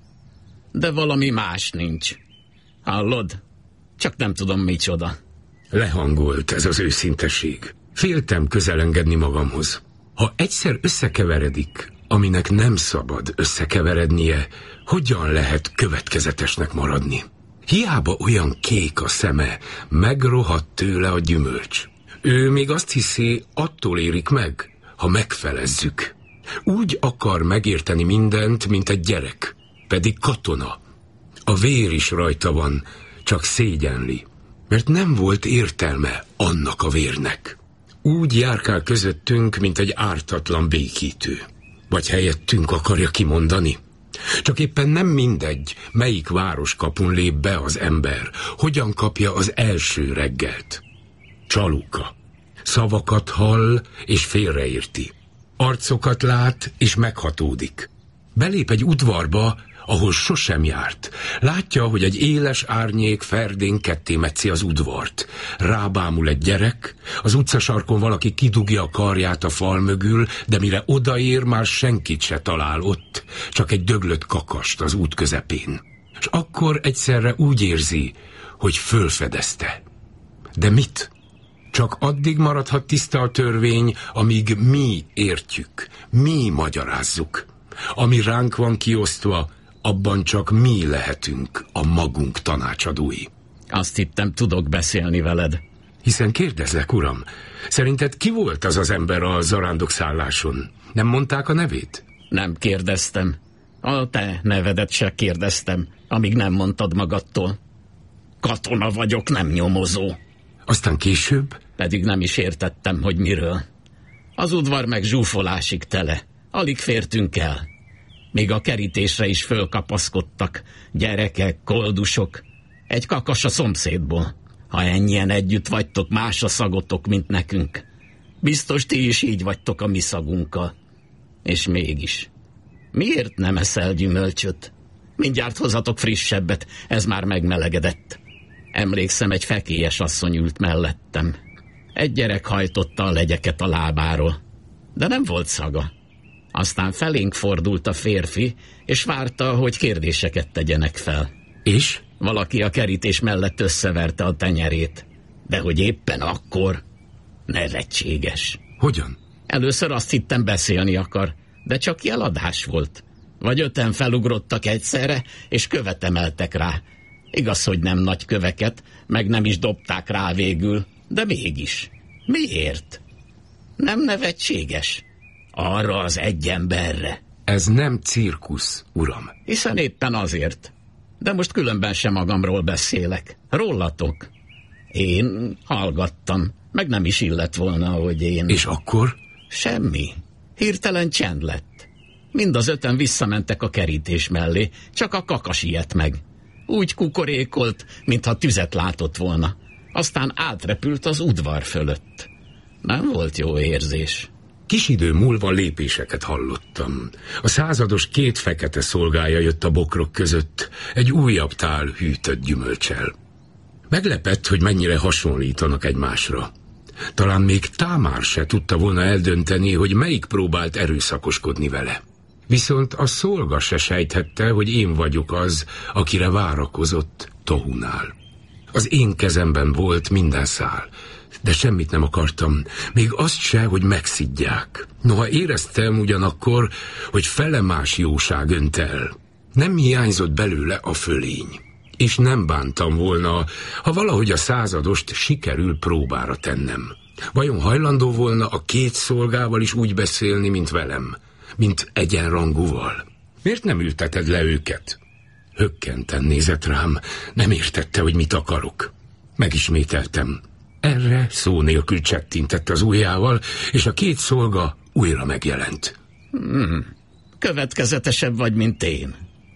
De valami más nincs. Hallod? Csak nem tudom micsoda. Lehangolt ez az őszinteség. Féltem közelengedni magamhoz. Ha egyszer összekeveredik, aminek nem szabad összekeverednie, hogyan lehet következetesnek maradni? Hiába olyan kék a szeme, megrohadt tőle a gyümölcs. Ő még azt hiszi, attól érik meg, ha megfelezzük. Úgy akar megérteni mindent, mint egy gyerek, pedig katona. A vér is rajta van, csak szégyenli, mert nem volt értelme annak a vérnek. Úgy járkál közöttünk, mint egy ártatlan békítő. Vagy helyettünk akarja kimondani? Csak éppen nem mindegy, melyik városkapun lép be az ember, hogyan kapja az első reggelt. Csaluka. Szavakat hall és félreérti. Arcokat lát és meghatódik. Belép egy udvarba, ahol sosem járt. Látja, hogy egy éles árnyék ferdén kettémetszi az udvart. Rábámul egy gyerek, az utcasarkon valaki kidugja a karját a fal mögül, de mire odaér, már senkit se talál ott, csak egy döglött kakast az út közepén. És akkor egyszerre úgy érzi, hogy fölfedezte. De mit? Csak addig maradhat tiszta a törvény, amíg mi értjük, mi magyarázzuk. Ami ránk van kiosztva, abban csak mi lehetünk a magunk tanácsadói. Azt hittem, tudok beszélni veled. Hiszen kérdezlek, uram, szerinted ki volt az az ember a zarándok szálláson? Nem mondták a nevét? Nem kérdeztem. A te nevedet se kérdeztem, amíg nem mondtad magadtól. Katona vagyok, nem nyomozó. Aztán később? Pedig nem is értettem, hogy miről. Az udvar meg zsúfolásig tele. Alig fértünk el. Még a kerítésre is fölkapaszkodtak. Gyerekek, koldusok. Egy kakas a szomszédból. Ha ennyien együtt vagytok, más a szagotok, mint nekünk. Biztos ti is így vagytok a mi szagunkkal. És mégis. Miért nem eszel gyümölcsöt? Mindjárt hozatok frissebbet, ez már megmelegedett. Emlékszem, egy fekélyes asszony ült mellettem. Egy gyerek hajtotta a legyeket a lábáról. De nem volt szaga. Aztán felénk fordult a férfi, és várta, hogy kérdéseket tegyenek fel. És? Valaki a kerítés mellett összeverte a tenyerét. De hogy éppen akkor... Nevetséges. Hogyan? Először azt hittem, beszélni akar, de csak jeladás volt. Vagy öten felugrottak egyszerre, és követ emeltek rá. Igaz, hogy nem nagy köveket, meg nem is dobták rá végül, de mégis. Miért? Nem nevetséges? Arra az egy emberre. Ez nem cirkusz, uram. Hiszen éppen azért. De most különben sem magamról beszélek. Rólatok. Én hallgattam, meg nem is illett volna, hogy én... És akkor? Semmi. Hirtelen csend lett. Mind az öten visszamentek a kerítés mellé, csak a kakas ijedt meg. Úgy kukorékolt, mintha tüzet látott volna. Aztán átrepült az udvar fölött. Nem volt jó érzés. Kis idő múlva lépéseket hallottam. A százados két fekete szolgája jött a bokrok között, egy újabb tál hűtött gyümölccsel. Meglepett, hogy mennyire hasonlítanak egymásra. Talán még Támár se tudta volna eldönteni, hogy melyik próbált erőszakoskodni vele. Viszont a szolga se sejthette, hogy én vagyok az, akire várakozott Tohunál. Az én kezemben volt minden szál, de semmit nem akartam, még azt se, hogy megszidják. Noha éreztem ugyanakkor, hogy felemás jóság önt el. Nem hiányzott belőle a fölény, és nem bántam volna, ha valahogy a századost sikerül próbára tennem. Vajon hajlandó volna a két szolgával is úgy beszélni, mint velem, mint egyenrangúval? Miért nem ülteted le őket? Hökkenten nézett rám, nem értette, hogy mit akarok. Megismételtem. Erre szó nélkül csettintett az ujjával, és a két szolga újra megjelent. Hmm, következetesebb vagy, mint én.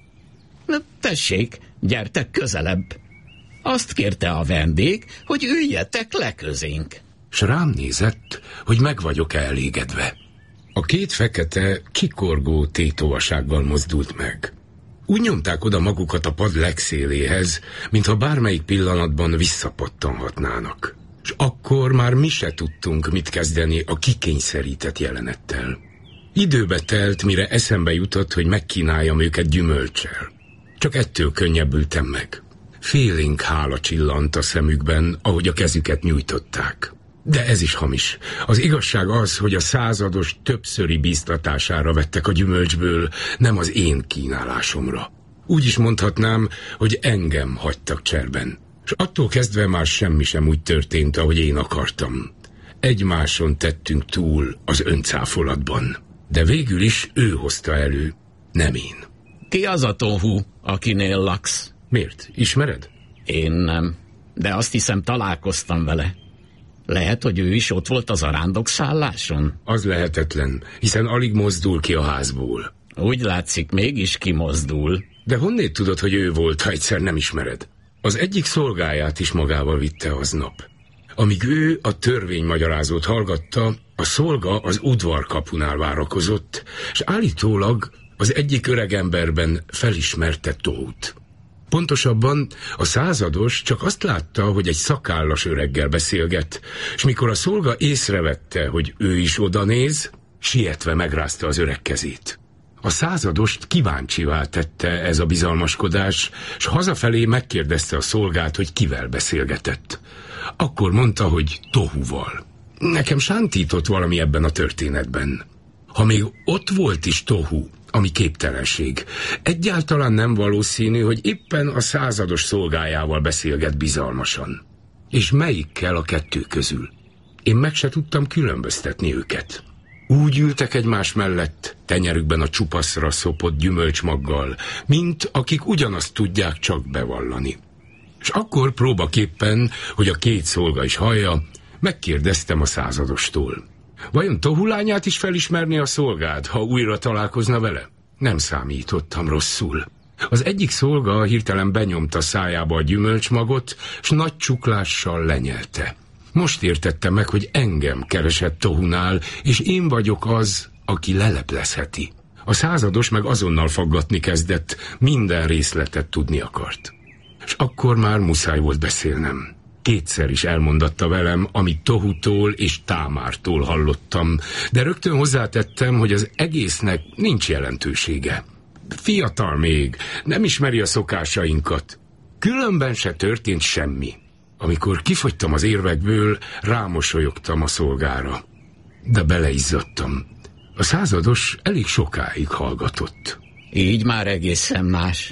Na, tessék, gyertek közelebb. Azt kérte a vendég, hogy üljetek le közénk. S rám nézett, hogy meg vagyok elégedve. A két fekete, kikorgó tétovasággal mozdult meg. Úgy nyomták oda magukat a pad legszéléhez, mintha bármelyik pillanatban visszapattanhatnának. És akkor már mi se tudtunk mit kezdeni a kikényszerített jelenettel. Időbe telt, mire eszembe jutott, hogy megkínáljam őket gyümölccsel. Csak ettől könnyebbültem meg. Félénk hála csillant a szemükben, ahogy a kezüket nyújtották. De ez is hamis. Az igazság az, hogy a százados többszöri bíztatására vettek a gyümölcsből, nem az én kínálásomra. Úgy is mondhatnám, hogy engem hagytak cserben. És attól kezdve már semmi sem úgy történt, ahogy én akartam. Egymáson tettünk túl az öncáfolatban. De végül is ő hozta elő, nem én. Ki az a Tohu, akinél laksz? Miért? Ismered? Én nem, de azt hiszem találkoztam vele. Lehet, hogy ő is ott volt az arándokszálláson? Az lehetetlen, hiszen alig mozdul ki a házból. Úgy látszik, mégis kimozdul. De honnét tudod, hogy ő volt, ha egyszer nem ismered? Az egyik szolgáját is magával vitte aznap. Amíg ő a törvénymagyarázót hallgatta, a szolga az udvarkapunál várakozott, és állítólag az egyik öregemberben felismerte Tohut. Pontosabban a százados csak azt látta, hogy egy szakállas öreggel beszélget, és mikor a szolga észrevette, hogy ő is odanéz, sietve megrázta az öreg kezét. A századost kíváncsivá tette ez a bizalmaskodás, s hazafelé megkérdezte a szolgát, hogy kivel beszélgetett. Akkor mondta, hogy Tohuval. Nekem sántított valami ebben a történetben. Ha még ott volt is Tohu, ami képtelenség, egyáltalán nem valószínű, hogy éppen a százados szolgájával beszélget bizalmasan. És melyikkel a kettő közül? Én meg se tudtam különböztetni őket. Úgy ültek egymás mellett, tenyerükben a csupaszra szopott gyümölcsmaggal, mint akik ugyanazt tudják csak bevallani. És akkor próbaképpen, hogy a két szolga is hallja, megkérdeztem a századostól. Vajon Tohu lányát is felismerni a szolgád, ha újra találkozna vele? Nem számítottam rosszul. Az egyik szolga hirtelen benyomta szájába a gyümölcsmagot, s nagy csuklással lenyelte. Most értettem meg, hogy engem keresett Tohunál, és én vagyok az, aki leleplezheti. A százados meg azonnal faggatni kezdett, minden részletet tudni akart. És akkor már muszáj volt beszélnem. Kétszer is elmondatta velem, amit Tohutól és Támártól hallottam, de rögtön hozzátettem, hogy az egésznek nincs jelentősége. Fiatal még, nem ismeri a szokásainkat. Különben se történt semmi. Amikor kifogytam az érvekből, rámosolyogtam a szolgára. De beleizzadtam. A százados elég sokáig hallgatott. Így már egészen más.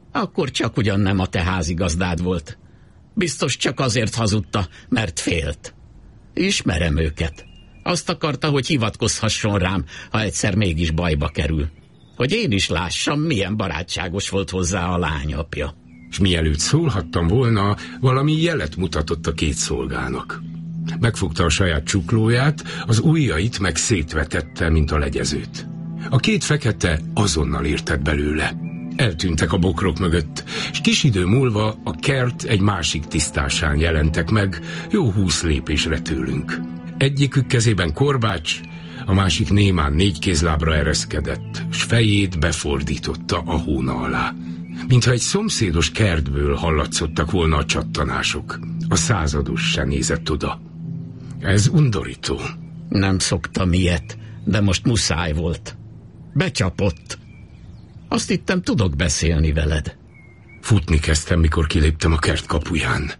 Akkor csak ugyan nem a te házigazdád volt. Biztos csak azért hazudta, mert félt. Ismerem őket. Azt akarta, hogy hivatkozhasson rám, ha egyszer mégis bajba kerül. Hogy én is lássam, milyen barátságos volt hozzá a lányapja. És mielőtt szólhattam volna, valami jelet mutatott a két szolgának. Megfogta a saját csuklóját, az ujjait meg szétvetette, mint a legyezőt. A két fekete azonnal értett belőle. Eltűntek a bokrok mögött, és kis idő múlva a kert egy másik tisztásán jelentek meg, jó húsz lépésre tőlünk. Egyikük kezében korbács, a másik némán négy kézlábra ereszkedett, s fejét befordította a hóna alá. Mintha egy szomszédos kertből hallatszottak volna a csattanások. A százados se nézett oda. Ez undorító. Nem szoktam ilyet, de most muszáj volt. Becsapott. Azt hittem, tudok beszélni veled. Futni kezdtem, mikor kiléptem a kert kapuján.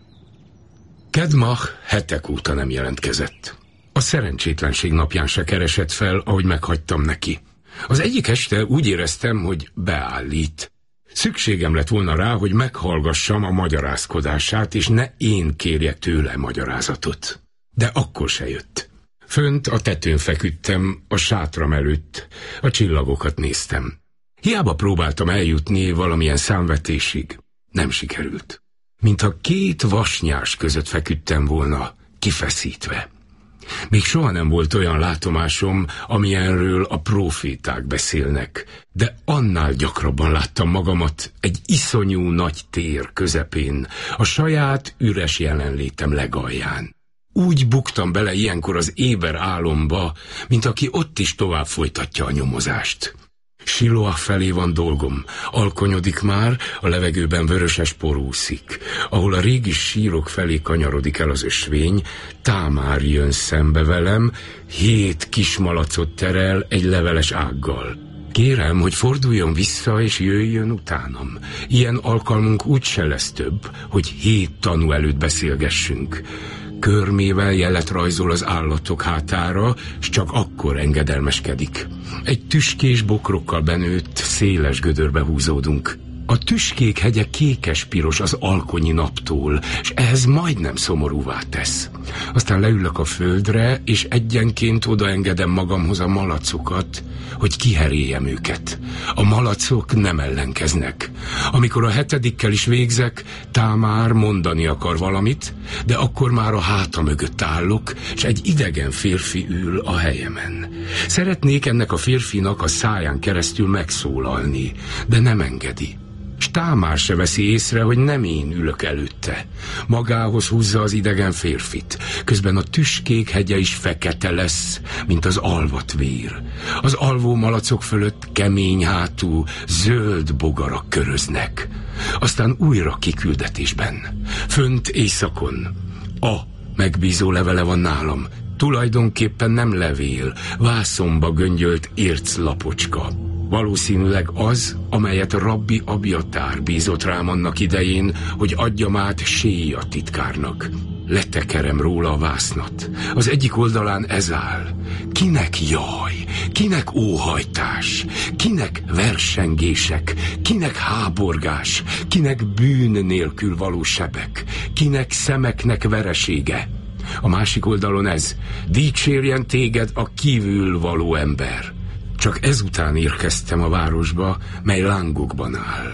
Kedmach hetek óta nem jelentkezett. A szerencsétlenség napján se keresett fel, ahogy meghagytam neki. Az egyik este úgy éreztem, hogy beállít. Szükségem lett volna rá, hogy meghallgassam a magyarázkodását, és ne én kérjek tőle magyarázatot. De akkor se jött. Fönt a tetőn feküdtem, a sátram előtt, a csillagokat néztem. Hiába próbáltam eljutni valamilyen számvetésig. Nem sikerült. Mintha két vasnyás között feküdtem volna, kifeszítve. Még soha nem volt olyan látomásom, amilyenről a próféták beszélnek, de annál gyakrabban láttam magamat egy iszonyú nagy tér közepén, a saját üres jelenlétem legalján. Úgy buktam bele ilyenkor az éber álomba, mint aki ott is tovább folytatja a nyomozást. Siloach felé van dolgom, alkonyodik már, a levegőben vöröses por úszik. Ahol a régi sírok felé kanyarodik el az ösvény, Támár jön szembe velem, hét kismalacot terel egy leveles ággal. Kérem, hogy forduljon vissza és jöjjön utánam. Ilyen alkalmunk úgyse lesz több, hogy hét tanú előtt beszélgessünk. Körmével jelet rajzol az állatok hátára, s csak akkor engedelmeskedik. Egy tüskés bokrokkal benőtt, széles gödörbe húzódunk. A tüskék hegye kékes-piros az alkonyi naptól, és ehhez majdnem szomorúvá tesz. Aztán leülök a földre, és egyenként odaengedem magamhoz a malacokat, hogy kiheréljem őket. A malacok nem ellenkeznek. Amikor a hetedikkel is végzek, Támár mondani akar valamit, de akkor már a háta mögött állok, és egy idegen férfi ül a helyemen. Szeretnék ennek a férfinak a száján keresztül megszólalni, de nem engedi. S Támár se veszi észre, hogy nem én ülök előtte. Magához húzza az idegen férfit. Közben a tüskék hegye is fekete lesz, mint az alvat vér. Az alvó malacok fölött kemény hátú, zöld bogarak köröznek. Aztán újra kiküldetésben. Fönt éjszakon. A megbízó levele van nálam. Tulajdonképpen nem levél, vászonba göngyölt érclapocska. Valószínűleg az, amelyet Rabbi Abjatár bízott rám annak idején, hogy adjam át Séja titkárnak. Letekerem róla a vásznat. Az egyik oldalán ez áll. Kinek jaj, kinek óhajtás, kinek versengések, kinek háborgás, kinek bűn nélkül való sebek, kinek szemeknek veresége. A másik oldalon ez. Dicsérjen téged a kívül való ember. Csak ezután érkeztem a városba, mely lángokban áll.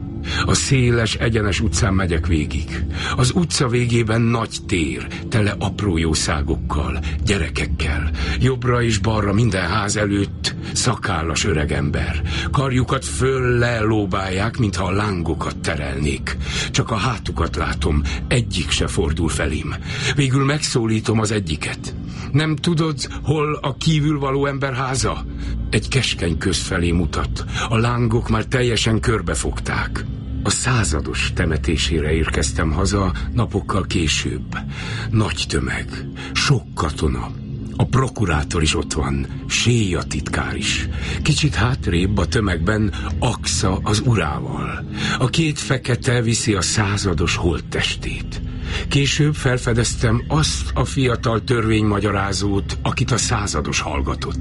A széles, egyenes utcán megyek végig. Az utca végében nagy tér, tele apró jószágokkal, gyerekekkel. Jobbra és balra minden ház előtt szakállas öregember. Karjukat föl-le lóbálják, mintha a lángokat terelnék. Csak a hátukat látom, egyik se fordul felém. Végül megszólítom az egyiket. Nem tudod, hol a kívülvaló ember háza? Egy keskeny köz felé mutat. A lángok már teljesen körbefogták. A százados temetésére érkeztem haza napokkal később. Nagy tömeg, sok katona. A prokurátor is ott van, Séja titkár is. Kicsit hátrébb a tömegben Aksa az urával. A két fekete viszi a százados holttestét. Később felfedeztem azt a fiatal törvénymagyarázót, akit a százados hallgatott.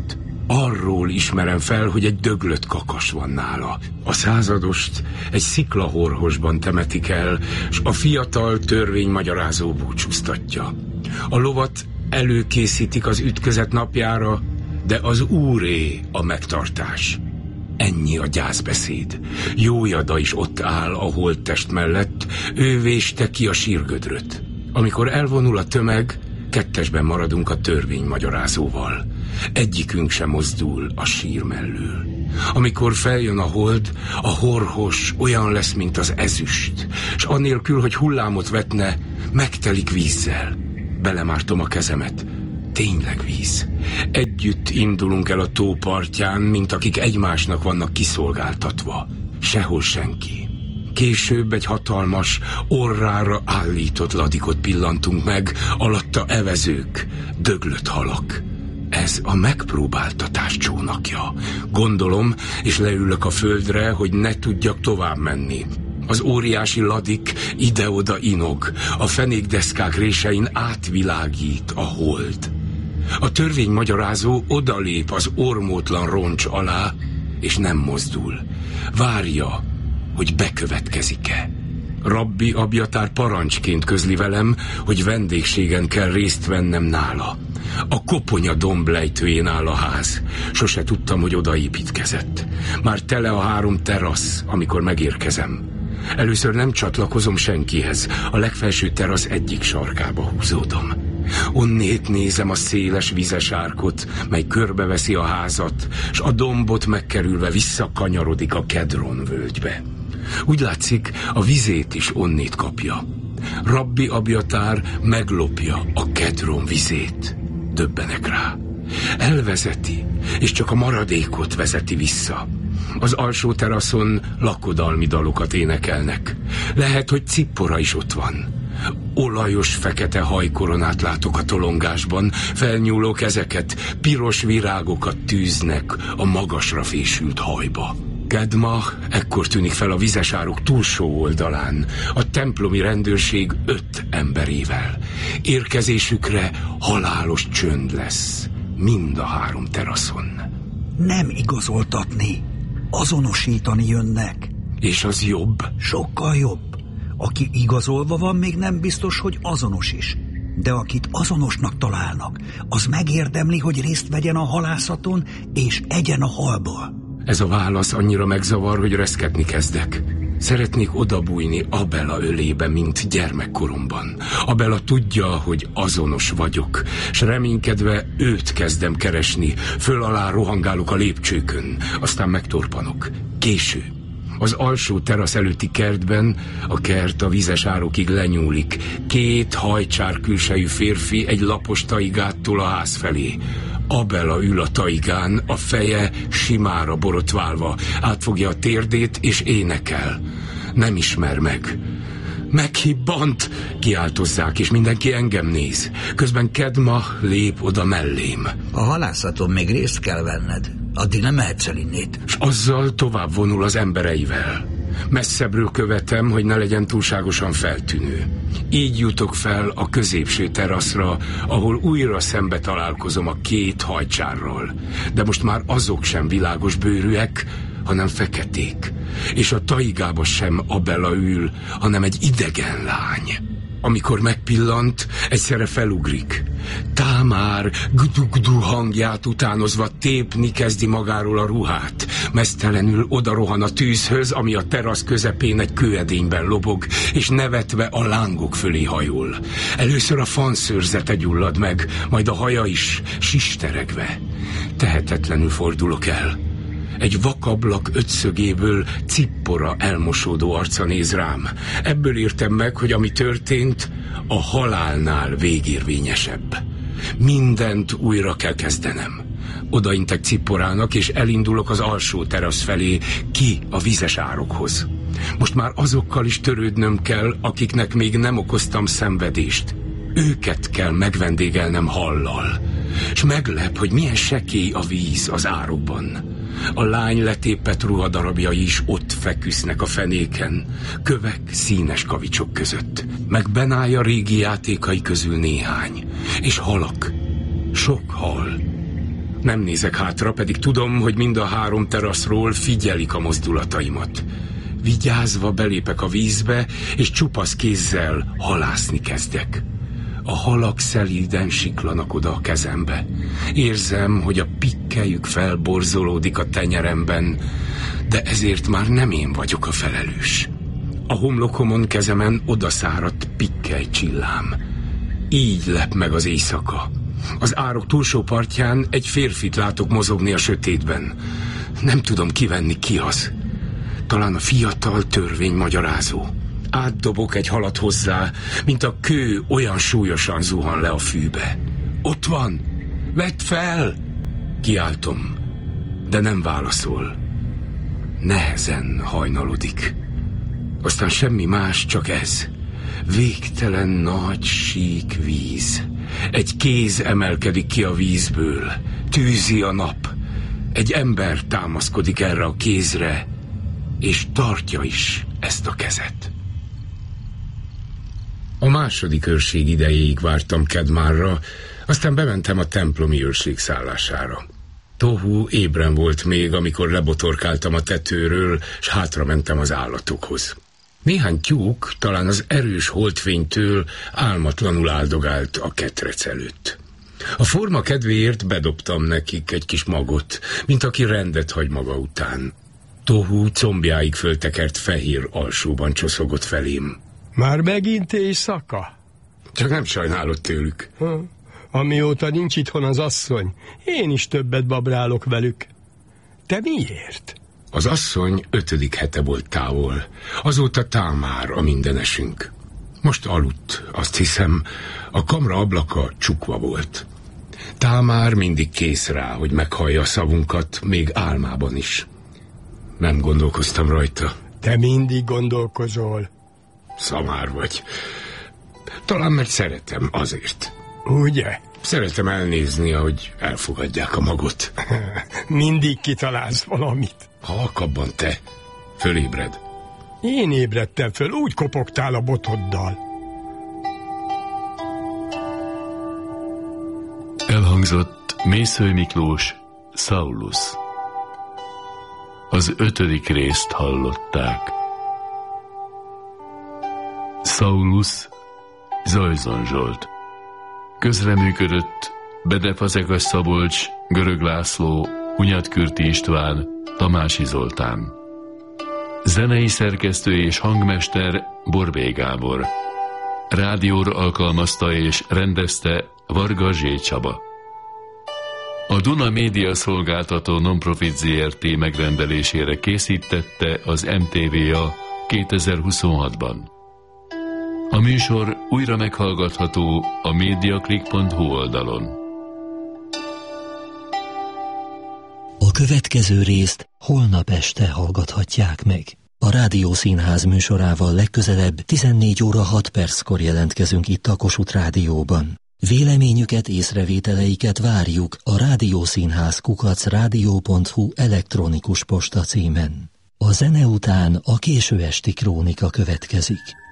Arról ismerem fel, hogy egy döglött kakas van nála. A századost egy sziklahorhosban temetik el, s a fiatal törvénymagyarázó búcsúztatja. A lovat előkészítik az ütközet napjára, de az úré a megtartás. Ennyi a gyászbeszéd. Jójada is ott áll a holttest mellett, ő véste ki a sírgödröt. Amikor elvonul a tömeg, kettesben maradunk a törvénymagyarázóval. Egyikünk sem mozdul a sír mellől. Amikor feljön a hold, a horhos olyan lesz, mint az ezüst, s anélkül, hogy hullámot vetne, megtelik vízzel. Belemártom a kezemet. Tényleg víz. Együtt indulunk el a tó partján, mint akik egymásnak vannak kiszolgáltatva. Sehol senki. Később egy hatalmas, orrára állított ladikot pillantunk meg, alatta evezők, döglött halak. Ez a megpróbáltatás csónakja. Gondolom, és leülök a földre, hogy ne tudjak tovább menni. Az óriási ladik ide-oda inog, a fenékdeszkák résein átvilágít a hold. A törvénymagyarázó odalép az ormótlan roncs alá, és nem mozdul. Várja, hogy bekövetkezik-e. Rabbi Abjatár parancsként közli velem, hogy vendégségen kell részt vennem nála. A koponya domblejtőjén áll a ház. Sose tudtam, hogy odaépítkezett. Már tele a három terasz, amikor megérkezem. Először nem csatlakozom senkihez. A legfelső terasz egyik sarkába húzódom. Onnét nézem a széles vizes árkot, mely körbeveszi a házat, s a dombot megkerülve visszakanyarodik a Kedron völgybe. Úgy látszik, a vizét is onnét kapja. Rabbi Abjatár meglopja a Kedron vizét. Döbbenek rá. Elvezeti, és csak a maradékot vezeti vissza. Az alsó teraszon lakodalmi dalokat énekelnek. Lehet, hogy Cippora is ott van. Olajos fekete hajkoronát látok a tolongásban, felnyúló kezeket, piros virágokat tűznek a magasra fésült hajba. Kedma ekkor tűnik fel a vizesárok túlsó oldalán, a templomi rendőrség öt emberével. Érkezésükre halálos csönd lesz, mind a három teraszon. Nem igazoltatni, azonosítani jönnek. És az jobb? Sokkal jobb. Aki igazolva van, még nem biztos, hogy azonos is. De akit azonosnak találnak, az megérdemli, hogy részt vegyen a halászaton, és egyen a halból. Ez a válasz annyira megzavar, hogy reszketni kezdek. Szeretnék odabújni Abela ölébe, mint gyermekkoromban. Abela tudja, hogy azonos vagyok, s reménykedve őt kezdem keresni. Föl alá rohangálok a lépcsőkön, aztán megtorpanok. Késő. Az alsó terasz előtti kertben a kert a vizes árokig lenyúlik. Két hajcsár külsejű férfi egy lapos taigától a ház felé. Abela ül a taigán, a feje simára borotválva, átfogja a térdét és énekel. Nem ismer meg. Meghibbant, kiáltozzák, és mindenki engem néz. Közben Kedma lép oda mellém. A halászaton még részt kell venned, addig nem mehetsz el innét. És azzal tovább vonul az embereivel. Messzebbről követem, hogy ne legyen túlságosan feltűnő. Így jutok fel a középső teraszra, ahol újra szembe találkozom a két hajcsárral. De most már azok sem világos bőrűek, hanem feketék. És a taigába sem Abela ül, hanem egy idegen lány. Amikor megpillant, egyszerre felugrik. Támár gdu-gdu hangját utánozva tépni kezdi magáról a ruhát. Meztelenül odarohan a tűzhöz, ami a terasz közepén egy kőedényben lobog, és nevetve a lángok fölé hajol. Először a fanszőrzete gyullad meg, majd a haja is, sisteregve. Tehetetlenül fordulok el. Egy vakablak ötszögéből Cippora elmosódó arca néz rám. Ebből értem meg, hogy ami történt, a halálnál végérvényesebb. Mindent újra kell kezdenem. Odaintek Cipporának, és elindulok az alsó terasz felé, ki a vizes árokhoz. Most már azokkal is törődnöm kell, akiknek még nem okoztam szenvedést. Őket kell megvendégelnem hallal. S meglep, hogy milyen sekély a víz az árokban. A lány letépett ruhadarabjai is ott feküsznek a fenéken, kövek színes kavicsok között. Meg Benája régi játékai közül néhány. És halak, sok hal. Nem nézek hátra, pedig tudom, hogy mind a három teraszról figyelik a mozdulataimat. Vigyázva belépek a vízbe, és csupasz kézzel halászni kezdek. A halak szelíden siklanak oda a kezembe. Érzem, hogy a pikkelyük felborzolódik a tenyeremben, de ezért már nem én vagyok a felelős. A homlokomon, kezemen odaszáradt pikkely csillám. Így lep meg az éjszaka. Az árok túlsó partján egy férfit látok mozogni a sötétben. Nem tudom kivenni, ki az. Talán a fiatal törvénymagyarázó. Átdobok egy halat hozzá, mint a kő olyan súlyosan zuhan le a fűbe. Ott van! Vedd fel! Kiáltom, de nem válaszol. Nehezen hajnalodik. Aztán semmi más, csak ez. Végtelen nagy, sík víz. Egy kéz emelkedik ki a vízből. Tűzi a nap. Egy ember támaszkodik erre a kézre, és tartja is ezt a kezet. A második őrség idejéig vártam Kedmárra, aztán bementem a templomi őrség szállására. Tohu ébren volt még, amikor lebotorkáltam a tetőről, s hátra mentem az állatokhoz. Néhány tyúk, talán az erős holdfénytől álmatlanul áldogált a ketrec előtt. A forma kedvéért bedobtam nekik egy kis magot, mint aki rendet hagy maga után. Tohu combjáig föltekert fehér alsóban csoszogott felém. Már megint éjszaka? Csak nem sajnálod tőlük. Ha, amióta nincs itthon az asszony, én is többet babrálok velük. Te miért? Az asszony ötödik hete volt távol. Azóta Támár a mindenesünk. Most aludt, azt hiszem, a kamra ablaka csukva volt. Támár mindig kész rá, hogy meghallja a szavunkat, még álmában is. Nem gondolkoztam rajta. Te mindig gondolkozol. Szamár vagy. Talán mert szeretem, azért. Ugye? Szeretem elnézni, ahogy elfogadják a magot. Mindig kitalálsz valamit. Halk abban te. Fölébred. Én ébredtem föl, úgy kopogtál a botoddal. Elhangzott Mészöly Miklós, Saulus. Az ötödik részt hallották. Saulus, Zajzon Zsolt. Közreműködött Bede Fazekas Szabolcs, Görög László, Hunyatkürti István, Tamási Zoltán. Zenei szerkesztő és hangmester Borbély Gábor. Rádióra alkalmazta és rendezte Varga Zsé Csaba. A Duna Média Szolgáltató Nonprofit zé er té megrendelésére készítette az em té vé á kétezer-huszonhatban. A műsor újra meghallgatható a mediaclick pont hu oldalon. A következő részt holnap este hallgathatják meg. A Rádiószínház műsorával legközelebb tizennégy óra hat perckor jelentkezünk itt a Kossuth Rádióban. Véleményüket, észrevételeiket várjuk a rádiószínház kukac rádió pont hu elektronikus posta címen. A zene után a késő esti krónika következik.